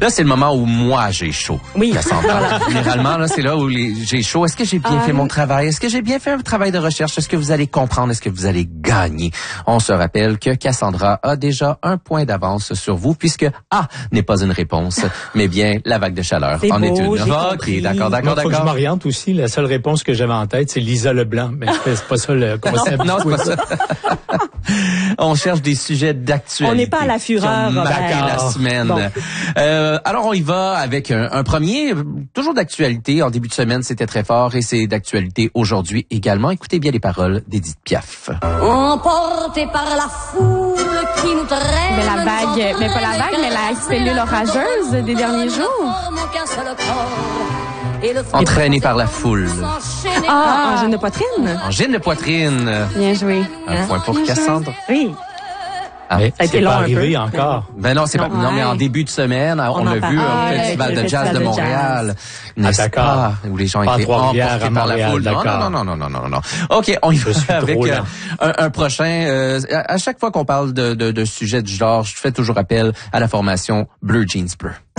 Là, c'est le moment où moi, j'ai chaud. Oui. Cassandra. Généralement, là, c'est là où j'ai chaud. Est-ce que j'ai bien fait mon travail? Est-ce que j'ai bien fait un travail de recherche? Est-ce que vous allez comprendre? Est-ce que vous allez gagner? On se rappelle que Cassandra a déjà un point d'avance sur vous puisque A n'est pas une réponse, mais bien la vague de chaleur en est une. OK, d'accord. Faut que je m'oriente aussi. La seule réponse que j'avais en tête, c'est Lisa Leblanc. Mais c'est pas ça le concept. Non, c'est pas ça. On cherche des sujets d'actualité. On n'est pas à la fureur. La semaine. Bon. Alors, on y va avec un premier, toujours d'actualité. En début de semaine, c'était très fort et c'est d'actualité aujourd'hui également. Écoutez bien les paroles d'Édith Piaf. Emporté par la foule qui nous traîne. Mais la vague, mais pas la vague, mais la cellule orageuse des derniers jours. Entraîné par la foule. Angine de poitrine. Angine de poitrine. Bien joué. Un point pour Cassandre. Oui. Mais ça a été c'est long pas un arrivé peu. encore. Ben non, c'est pas. Non, mais en début de semaine, on a vu un festival de jazz de Montréal, n'est-ce pas, où les gens étaient emportés par la foule. Non. OK, on y va avec un prochain. À chaque fois qu'on parle de sujets du genre, je fais toujours appel à la formation Bleu Jeans Bleu.